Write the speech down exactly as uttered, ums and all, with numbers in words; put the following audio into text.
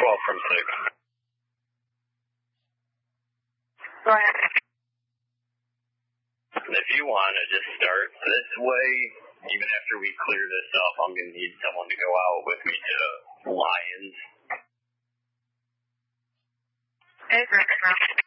twelve from six. Go ahead. And if you want to just start this way, even after we clear this up, I'm going to need someone to go out with me to Lions. Hey, Greg.